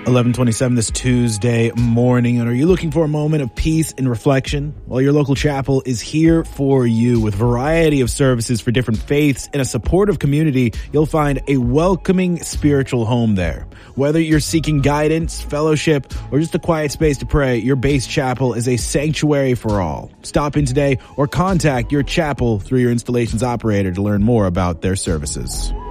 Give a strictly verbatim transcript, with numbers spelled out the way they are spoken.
eleven twenty-seven this Tuesday morning. And are you looking for a moment of peace and reflection? Well, your local chapel is here for you with a variety of services for different faiths and a supportive community. You'll find a welcoming spiritual home there. Whether you're seeking guidance, fellowship, or just a quiet space to pray, your base chapel is a sanctuary for all. Stop in today or contact your chapel through your installation's operator to learn more about their services.